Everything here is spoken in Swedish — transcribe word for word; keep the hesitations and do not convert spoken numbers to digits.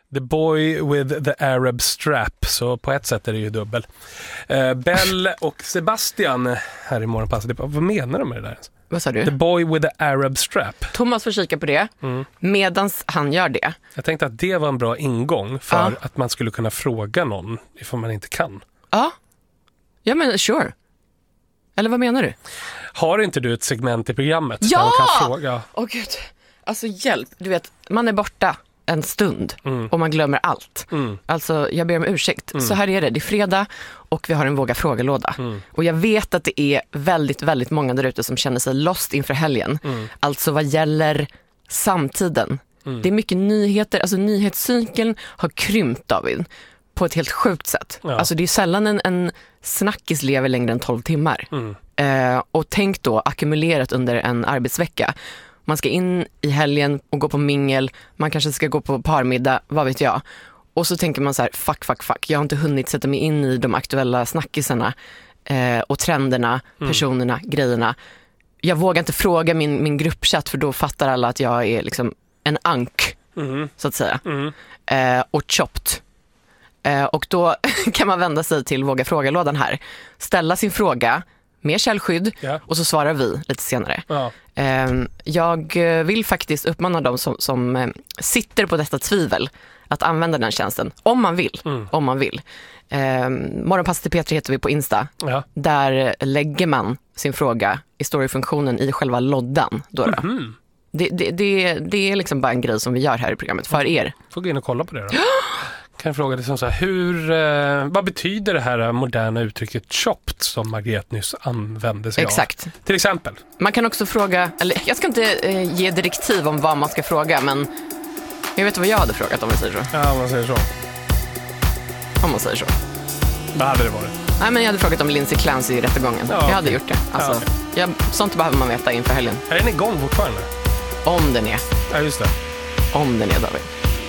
The boy with the Arab strap. Så på ett sätt är det ju dubbel. Eh, Bell och Sebastian här i Morgonpasset. Vad menar de med det där? Vad sa du? The boy with the Arab strap. Thomas får kika på det mm. medans han gör det. Jag tänkte att det var en bra ingång för ja. att man skulle kunna fråga någon ifall man inte kan. Ja, ja men sure. Eller vad menar du? Har inte du ett segment i programmet? Ja! Där man kan fråga? Åh gud, alltså hjälp. Du vet, man är borta en stund mm. och man glömmer allt. Mm. Alltså, jag ber om ursäkt. Mm. Så här är det, det är fredag och vi har en Våga frågelåda. Mm. Och jag vet att det är väldigt, väldigt många där ute som känner sig lost inför helgen. Mm. Alltså vad gäller samtiden. Mm. Det är mycket nyheter, alltså nyhetscykeln har krympt, David, på ett helt sjukt sätt. Ja. Alltså det är sällan en, en snackis lever längre än tolv timmar. Mm. Eh, och tänk då ackumulerat under en arbetsvecka. Man ska in i helgen och gå på mingel. Man kanske ska gå på parmiddag, vad vet jag. Och så tänker man så här, fuck, fuck, fuck. Jag har inte hunnit sätta mig in i de aktuella snackisarna eh, och trenderna, mm. personerna, grejerna. Jag vågar inte fråga min, min gruppchatt för då fattar alla att jag är liksom en ank, mm. så att säga. Mm. Eh, och chopped. Eh, och då kan man vända sig till Våga frågelådan här. Ställa sin fråga med källskydd yeah. och så svarar vi lite senare. Ja. Jag vill faktiskt uppmana dem som, som sitter på detta tvivel att använda den tjänsten om man vill. Mm. Om man vill. Morgonpasset till Peter heter vi på Insta. Ja. Där lägger man sin fråga i storyfunktionen i själva loddan. Då då. Mm-hmm. Det, det, det, det är liksom bara en grej som vi gör här i programmet för er. Får gå in och kolla på det då. Kan jag fråga dig som så här, hur, eh, vad betyder det här moderna uttrycket chopped som Margret nyss använde sig Exakt. av? Till exempel. Man kan också fråga, eller jag ska inte eh, ge direktiv om vad man ska fråga, men jag vet vad jag hade frågat om man säger så. Ja, om man säger så. Om man säger så. Vad hade det varit? Nej, men jag hade frågat om Lindsay Clancy i rättegången. Ja, jag okay. hade gjort det. Alltså, ja, okay. jag, sånt behöver man veta inför helgen. Är den igång fortfarande? Om den är. Ja, just det. Om den är, David.